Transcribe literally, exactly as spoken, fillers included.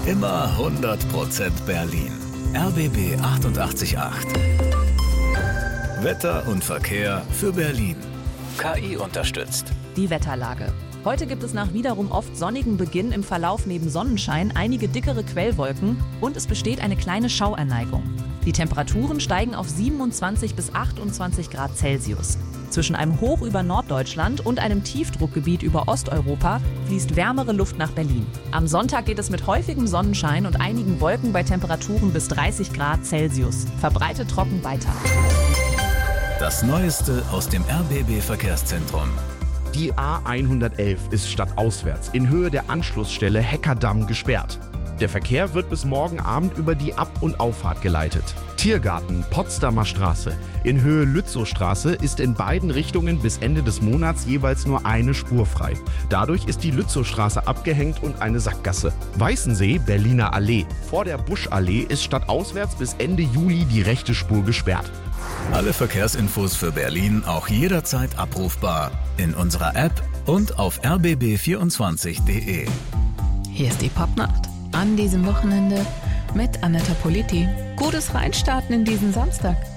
Immer hundert Prozent Berlin. R B B achtundachtzig Komma acht. Wetter und Verkehr für Berlin. K I unterstützt. Die Wetterlage. Heute gibt es nach wiederum oft sonnigen Beginn im Verlauf neben Sonnenschein einige dickere Quellwolken und es besteht eine kleine Schauerneigung. Die Temperaturen steigen auf siebenundzwanzig bis achtundzwanzig Grad Celsius. Zwischen einem Hoch über Norddeutschland und einem Tiefdruckgebiet über Osteuropa fließt wärmere Luft nach Berlin. Am Sonntag geht es mit häufigem Sonnenschein und einigen Wolken bei Temperaturen bis dreißig Grad Celsius. Verbreitet trocken weiter. Das Neueste aus dem R B B-Verkehrszentrum. Die A hundertelf ist stadtauswärts in Höhe der Anschlussstelle Heckerdamm gesperrt. Der Verkehr wird bis morgen Abend über die Ab- und Auffahrt geleitet. Tiergarten, Potsdamer Straße in Höhe Lützowstraße ist in beiden Richtungen bis Ende des Monats jeweils nur eine Spur frei. Dadurch ist die Lützowstraße abgehängt und eine Sackgasse. Weißensee, Berliner Allee. Vor der Buschallee ist stadtauswärts bis Ende Juli die rechte Spur gesperrt. Alle Verkehrsinfos für Berlin auch jederzeit abrufbar in unserer App und auf r b b vierundzwanzig punkt de. Hier ist die Popnacht an diesem Wochenende mit Anetta Politi. Gutes Reinstarten in diesen Samstag.